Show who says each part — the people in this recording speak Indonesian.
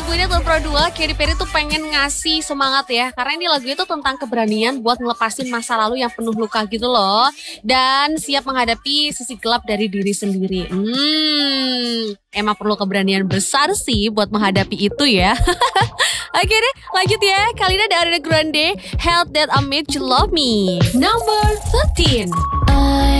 Speaker 1: lagu ini tahun Pro 2, Katy Perry tuh pengen ngasih semangat ya. Karena ini lagu itu tentang keberanian buat ngelepasin masa lalu yang penuh luka gitu loh. Dan siap menghadapi sisi gelap dari diri sendiri. Emang perlu keberanian besar sih buat menghadapi itu ya. Oke deh, lanjut ya. Kali ini ada Ariana Grande, Help That I Made You Love Me. Number 13.